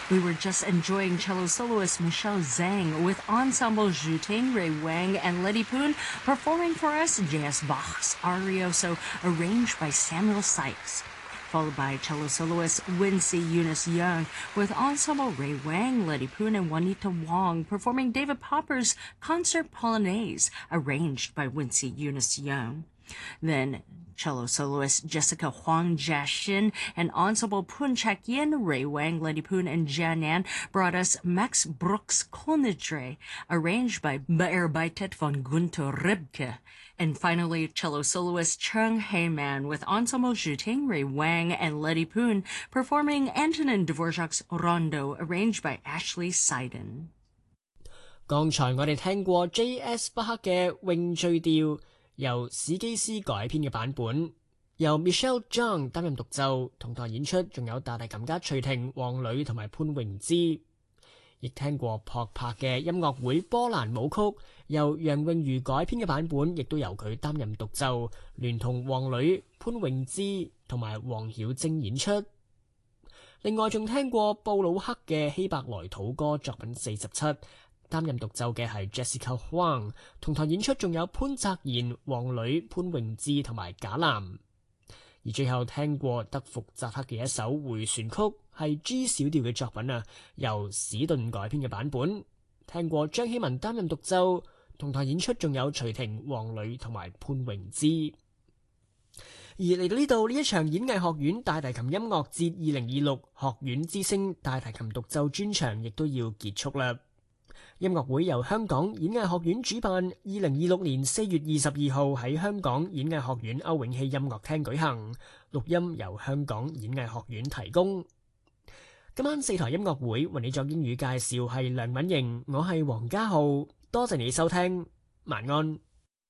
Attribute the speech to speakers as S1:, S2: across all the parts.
S1: We were just enjoying cello soloist Michelle Zhang with ensemble Zhu Ting, Ray Wang, and Letty Poon performing for us J.S. Bach's Arioso, arranged by Samuel Sykes, followed by cello soloist Wincy Eunice Young with ensemble Ray Wang, Letty Poon, and Juanita Wong performing David Popper's Concert Polonaise, arranged by Wincy Eunice Young. Then cello soloist Jessica Huang Jiaxin and ensemble Poon Chak Yin, Ray Wang, Letty Poon, and Jianan brought us Max Bruch's Königreich, arranged by Bearbeitet von Günter Ribke. And finally, cello soloist Cheng Heiman with ensemble Zhu Ting, Ray Wang, and Letty Poon performing Antonin Dvorak's Rondo, arranged by Ashley Seiden.
S2: 剛才我哋聽過 J.S. 巴克嘅詠醉調，由史基斯改編嘅版本，由 Michelle Zhang 擔任獨奏，同台演出仲有大提琴家徐婷、黃磊同埋潘榮芝。亦聽過樸柏嘅音樂會波蘭舞曲，由楊詠茹改編嘅版本，亦都由佢擔任獨奏，聯同黃磊、潘榮芝同埋黃曉晶演出。另外仲聽過布魯克嘅希伯來土歌作品47，擔任獨奏嘅係 Jessica Huang， 同台演出仲有潘澤賢、黃磊、潘榮芝同埋賈南。而最後聽過德福扎克嘅一首迴旋曲，係 G 小調嘅作品啊，由史頓改編嘅版本。聽過張希文擔任獨奏，同台演出仲有徐婷、黃磊同埋潘榮芝。而嚟到呢度，呢一場演藝學院大提琴音樂節2026學院之聲大提琴獨奏專場亦都要結束啦。音樂會由香港演藝學院主辦，2026年4月22號喺香港演藝學院歐永熙音樂廳舉行，錄音由香港演藝學院提供。今晚4台音樂會為你作英語介紹係梁敏瑩，我係黃家浩，多謝你收聽，晚安。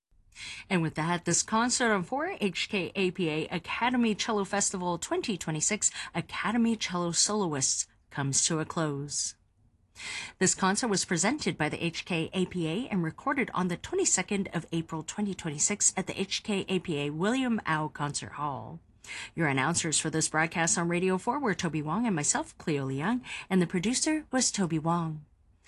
S1: And with that, this concert on 4 HKAPA Academy Cello Festival 2026 Academy Cello Soloists comes to a close. This concert was presented by the HKAPA and recorded on the 22nd of April 2026 at the HKAPA William Au Concert Hall. Your announcers for this broadcast on Radio 4 were Toby Wong and myself, Cleo Liang, and the producer was Toby Wong.